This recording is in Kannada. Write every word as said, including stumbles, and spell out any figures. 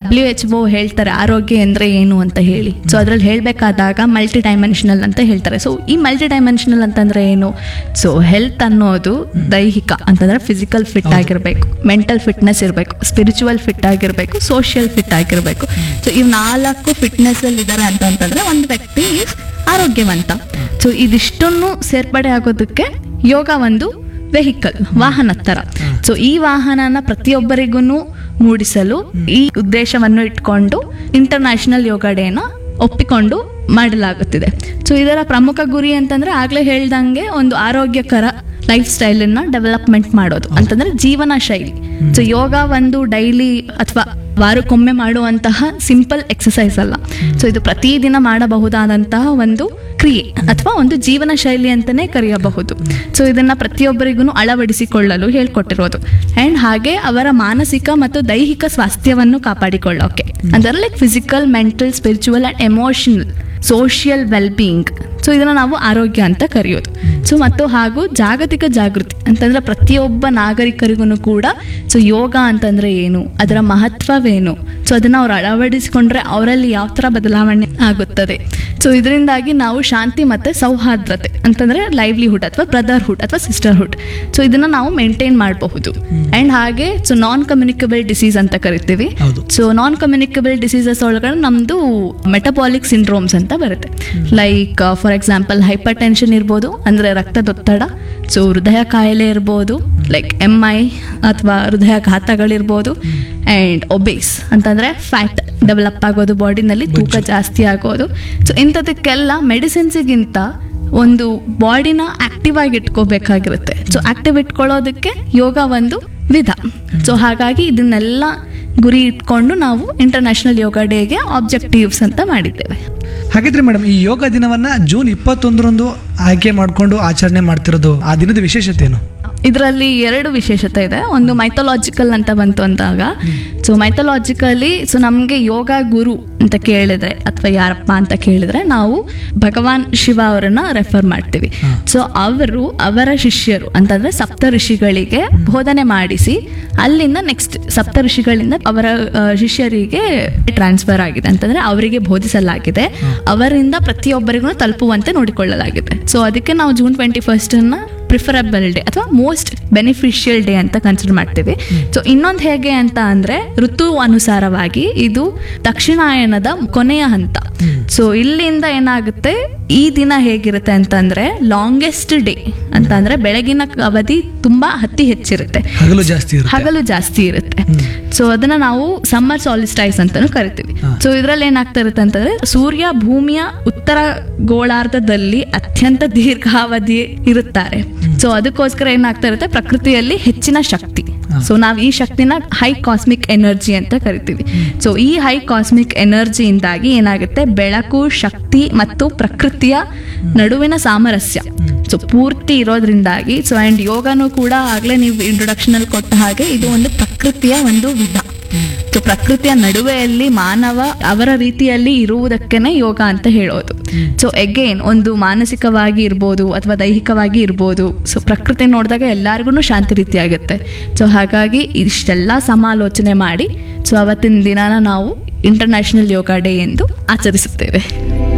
ಡಬ್ಲ್ಯೂ ಎಚ್ ಒ ಹೇಳ್ತಾರೆ ಆರೋಗ್ಯ ಅಂದರೆ ಏನು ಅಂತ ಹೇಳಿ. ಸೊ ಅದ್ರಲ್ಲಿ ಹೇಳಬೇಕಾದಾಗ ಮಲ್ಟಿ ಡೈಮೆನ್ಷನಲ್ ಅಂತ ಹೇಳ್ತಾರೆ. ಸೊ ಈ ಮಲ್ಟಿ ಡೈಮೆನ್ಷನಲ್ ಅಂತಂದರೆ ಏನು? ಸೊ ಹೆಲ್ತ್ ಅನ್ನೋದು ದೈಹಿಕ ಅಂತಂದರೆ ಫಿಸಿಕಲ್ ಫಿಟ್ ಆಗಿರಬೇಕು, ಮೆಂಟಲ್ ಫಿಟ್ನೆಸ್ ಇರಬೇಕು, ಸ್ಪಿರಿಚುವಲ್ ಫಿಟ್ ಆಗಿರಬೇಕು, ಸೋಷಿಯಲ್ ಫಿಟ್ ಆಗಿರಬೇಕು. ಸೊ ಇವು ನಾಲ್ಕು ಫಿಟ್ನೆಸ್ಸಲ್ಲಿ ಇದ್ದಾರೆ ಅಂತಂತಂದರೆ ಒಂದು ವ್ಯಕ್ತಿ ಈಸ್ ಆರೋಗ್ಯವಂತ. ಸೊ ಇದಿಷ್ಟನ್ನು ಸೇರ್ಪಡೆ ಆಗೋದಕ್ಕೆ ಯೋಗ ಒಂದು ವೆಹಿಕಲ್, ವಾಹನ ಥರ. ಸೊ ಈ ವಾಹನನ ಪ್ರತಿಯೊಬ್ಬರಿಗೂ ಮೂಡಿಸಲು ಈ ಉದ್ದೇಶವನ್ನು ಇಟ್ಕೊಂಡು ಇಂಟರ್ನ್ಯಾಷನಲ್ ಯೋಗ ಡೇನ ಒಪ್ಪಿಕೊಂಡು ಮಾಡಲಾಗುತ್ತಿದೆ. ಸೊ ಇದರ ಪ್ರಮುಖ ಗುರಿ ಅಂತಂದ್ರೆ ಆಗ್ಲೇ ಹೇಳ್ದಂಗೆ ಒಂದು ಆರೋಗ್ಯಕರ ಲೈಫ್ ಸ್ಟೈಲನ್ನ ಡೆವಲಪ್ಮೆಂಟ್ ಮಾಡೋದು ಅಂತಂದ್ರೆ ಜೀವನ ಶೈಲಿ. ಸೊ ಯೋಗ ಒಂದು ಡೈಲಿ ಅಥವಾ ವಾರಕ್ಕೊಮ್ಮೆ ಮಾಡುವಂತಹ ಸಿಂಪಲ್ ಎಕ್ಸಸೈಸ್ ಅಲ್ಲ. ಸೊ ಇದು ಪ್ರತಿದಿನ ಮಾಡಬಹುದಾದಂತಹ ಒಂದು ಕ್ರಿಯೆ ಅಥವಾ ಒಂದು ಜೀವನ ಶೈಲಿ ಅಂತಲೇ ಕರೆಯಬಹುದು. ಸೊ ಇದನ್ನು ಪ್ರತಿಯೊಬ್ಬರಿಗೂ ಅಳವಡಿಸಿಕೊಳ್ಳಲು ಹೇಳ್ಕೊಟ್ಟಿರೋದು. ಆ್ಯಂಡ್ ಹಾಗೆ ಅವರ ಮಾನಸಿಕ ಮತ್ತು ದೈಹಿಕ ಸ್ವಾಸ್ಥ್ಯವನ್ನು ಕಾಪಾಡಿಕೊಳ್ಳೋಕೆ ಅಂದರೆ like physical, mental, spiritual and emotional, social wellbeing. So ಇದನ್ನು ನಾವು ಆರೋಗ್ಯ ಅಂತ ಕರೆಯೋದು. ಸೊ ಮತ್ತು ಹಾಗೂ ಜಾಗತಿಕ ಜಾಗೃತಿ ಅಂತಂದರೆ ಪ್ರತಿಯೊಬ್ಬ ನಾಗರಿಕರಿಗೂ ಕೂಡ ಸೊ ಯೋಗ ಅಂತಂದರೆ ಏನು, ಅದರ ಮಹತ್ವವೇನು, ಸೊ ಅದನ್ನು ಅವ್ರು ಅಳವಡಿಸಿಕೊಂಡ್ರೆ ಅವರಲ್ಲಿ ಯಾವ ಥರ ಬದಲಾವಣೆ ಆಗುತ್ತದೆ. ಸೊ ಇದರಿಂದಾಗಿ ನಾವು ಶಾಂತಿ ಮತ್ತು ಸೌಹಾರ್ದತೆ ಅಂತಂದರೆ ಲೈವ್ಲಿಹುಡ್ ಅಥವಾ ಬ್ರದರ್ಹುಡ್ ಅಥವಾ ಸಿಸ್ಟರ್ಹುಡ್, ಸೊ ಇದನ್ನು ನಾವು ಮೇಂಟೈನ್ ಮಾಡಬಹುದು. ಆ್ಯಂಡ್ ಹಾಗೆ ಸೊ ನಾನ್ ಕಮ್ಯುನಿಕಬಲ್ ಡಿಸೀಸ್ ಅಂತ ಕರಿತೀವಿ. ಸೊ ನಾನ್ ಕಮ್ಯುನಿಕಬಲ್ ಡಿಸೀಸಸ್ ಒಳಗಡೆ ನಮ್ಮದು ಮೆಟಬಾಲಿಕ್ ಸಿಂಡ್ರೋಮ್ಸ್ ಅಂತ ಬರುತ್ತೆ. Like for example hyper tension ಇರ್ಬೋದು, ಅಂದರೆ ರಕ್ತದೊತ್ತಡ. ಸೊ ಹೃದಯ ಕಾಯಿಲೆ ಇರ್ಬೋದು, ಲೈಕ್ ಎಮ್ ಐ ಅಥವಾ ಹೃದಯಾಘಾತಗಳಿರ್ಬೋದು. ಆ್ಯಂಡ್ ಒಬೇಸ್ ಅಂತಂದರೆ ಫ್ಯಾಟ್ ಡೆವಲಪ್ ಆಗೋದು, ಬಾಡಿನಲ್ಲಿ ತೂಕ ಜಾಸ್ತಿ ಆಗೋದು. ಸೊ ಇಂಥದಕ್ಕೆಲ್ಲ ಮೆಡಿಸಿನ್ಸಿಗಿಂತ ಒಂದು ಬಾಡಿನ ಆಕ್ಟಿವ್ ಆಗಿ ಇಟ್ಕೋಬೇಕಾಗಿರುತ್ತೆ. ಸೊ ಆಕ್ಟಿವ್ ಇಟ್ಕೊಳ್ಳೋದಕ್ಕೆ ಯೋಗ ಒಂದು ವಿಧ. ಸೊ ಹಾಗಾಗಿ ಇದನ್ನೆಲ್ಲ ಗುರಿ ಇಟ್ಕೊಂಡು ನಾವು ಇಂಟರ್ನ್ಯಾಷನಲ್ ಯೋಗ ಡೇಗೆ ಆಬ್ಜೆಕ್ಟಿವ್ಸ್ ಅಂತ ಮಾಡಿದ್ದೇವೆ. ಹಾಗಿದ್ರೆ ಮೇಡಮ್, ಈ ಯೋಗ ದಿನವನ್ನ ಜೂನ್ ಇಪ್ಪತ್ತೊಂದರಂದು ಆಯ್ಕೆ ಮಾಡಿಕೊಂಡು ಆಚರಣೆ ಮಾಡ್ತಿರೋದು, ಆ ದಿನದ ವಿಶೇಷತೆ ಏನು? ಇದರಲ್ಲಿ ಎರಡು ವಿಶೇಷತೆ ಇದೆ. ಒಂದು ಮೈಥಾಲಜಿಕಲ್ ಅಂತ ಬಂತು ಅಂದಾಗ, ಸೊ ಮೈಥಾಲಜಿಕಲಿ ಸೊ ನಮಗೆ ಯೋಗ ಗುರು ಅಂತ ಕೇಳಿದ್ರೆ ಅಥವಾ ಯಾರಪ್ಪ ಅಂತ ಕೇಳಿದ್ರೆ ನಾವು ಭಗವಾನ್ ಶಿವ ಅವರನ್ನ ರೆಫರ್ ಮಾಡ್ತೀವಿ. ಸೊ ಅವರು ಅವರ ಶಿಷ್ಯರು ಅಂತಂದ್ರೆ ಸಪ್ತ ಋಷಿಗಳಿಗೆ ಬೋಧನೆ ಮಾಡಿಸಿ ಅಲ್ಲಿಂದ ನೆಕ್ಸ್ಟ್ ಸಪ್ತ ಋಷಿಗಳಿಂದ ಅವರ ಶಿಷ್ಯರಿಗೆ ಟ್ರಾನ್ಸ್ಫರ್ ಆಗಿದೆ ಅಂತಂದ್ರೆ ಅವರಿಗೆ ಬೋಧಿಸಲಾಗಿದೆ, ಅವರಿಂದ ಪ್ರತಿಯೊಬ್ಬರಿಗೂ ತಲುಪುವಂತೆ ನೋಡಿಕೊಳ್ಳಲಾಗಿದೆ. ಸೊ ಅದಕ್ಕೆ ನಾವು ಜೂನ್ ಟ್ವೆಂಟಿ ಫಸ್ಟ್ ಅನ್ನ ಪ್ರಿಫರಬಲ್ ಡೇ ಅಥವಾ ಮೋಸ್ಟ್ ಬೆನಿಫಿಷಿಯಲ್ ಡೇ ಅಂತ ಕನ್ಸಿಡರ್ ಮಾಡ್ತೀವಿ. ಸೊ ಇನ್ನೊಂದು ಹೇಗೆ ಅಂತ ಅಂದ್ರೆ ಋತು ಅನುಸಾರವಾಗಿ ಇದು ದಕ್ಷಿಣಾಯನದ ಕೊನೆಯ ಹಂತ. ಸೊ ಇಲ್ಲಿಂದ ಏನಾಗುತ್ತೆ, ಈ ದಿನ ಹೇಗಿರುತ್ತೆ ಅಂತಂದ್ರೆ ಲಾಂಗೆಸ್ಟ್ ಡೇ ಅಂತ ಅಂದ್ರೆ ಬೆಳಗಿನ ಅವಧಿ ತುಂಬಾ ಅತಿ ಹೆಚ್ಚಿರುತ್ತೆ, ಹಗಲು ಜಾಸ್ತಿ ಇರುತ್ತೆ ಹಗಲು ಜಾಸ್ತಿ ಇರುತ್ತೆ ಸೊ ಅದನ್ನ ನಾವು ಸಮ್ಮರ್ ಸಾಲಿಸ್ಟೈಸ್ ಅಂತಾನು ಕರಿತೀವಿ. ಸೊ ಇದ್ರಲ್ಲಿ ಏನಾಗ್ತಾ ಇರುತ್ತೆ ಅಂತಂದ್ರೆ ಸೂರ್ಯ ಭೂಮಿಯ ಉತ್ತರ ಗೋಳಾರ್ಧದಲ್ಲಿ ಅತ್ಯಂತ ದೀರ್ಘಾವಧಿ ಇರುತ್ತಾರೆ. ಸೊ ಅದಕ್ಕೋಸ್ಕರ ಏನಾಗ್ತಾ ಇರುತ್ತೆ, ಪ್ರಕೃತಿಯಲ್ಲಿ ಹೆಚ್ಚಿನ ಶಕ್ತಿ. ಸೊ ನಾವು ಈ ಶಕ್ತಿನ ಹೈ ಕಾಸ್ಮಿಕ್ ಎನರ್ಜಿ ಅಂತ ಕರಿತೀವಿ. ಸೊ ಈ ಹೈ ಕಾಸ್ಮಿಕ್ ಎನರ್ಜಿಯಿಂದಾಗಿ ಏನಾಗುತ್ತೆ, ಬೆಳಕು, ಶಕ್ತಿ ಮತ್ತು ಪ್ರಕೃತಿಯ ನಡುವಿನ ಸಾಮರಸ್ಯ ಸೊ ಪೂರ್ತಿ ಇರೋದ್ರಿಂದಾಗಿ ಸೊ ಆ್ಯಂಡ್ ಯೋಗನೂ ಕೂಡ ಆಗಲೇ ನೀವು ಇಂಟ್ರೊಡಕ್ಷನ್ ಅಲ್ಲಿ ಕೊಟ್ಟ ಹಾಗೆ ಇದು ಒಂದು ಪ್ರಕೃತಿಯ ಒಂದು ವಿಧ. ಸೊ ಪ್ರಕೃತಿಯ ನಡುವೆಯಲ್ಲಿ ಮಾನವ ಅವರ ರೀತಿಯಲ್ಲಿ ಇರುವುದಕ್ಕೇನೆ ಯೋಗ ಅಂತ ಹೇಳೋದು. ಸೊ ಎಗೇನ್ ಒಂದು ಮಾನಸಿಕವಾಗಿ ಇರ್ಬೋದು ಅಥವಾ ದೈಹಿಕವಾಗಿ ಇರ್ಬೋದು. ಸೊ ಪ್ರಕೃತಿ ನೋಡಿದಾಗ ಎಲ್ಲರಿಗೂ ಶಾಂತಿ ರೀತಿ ಆಗುತ್ತೆ. ಸೊ ಹಾಗಾಗಿ ಇಷ್ಟೆಲ್ಲ ಸಮಾಲೋಚನೆ ಮಾಡಿ ಸೊ ಅವತ್ತಿನ ದಿನಾನ ನಾವು ಇಂಟರ್ನ್ಯಾಷನಲ್ ಯೋಗ ಡೇ ಎಂದು ಆಚರಿಸುತ್ತೇವೆ.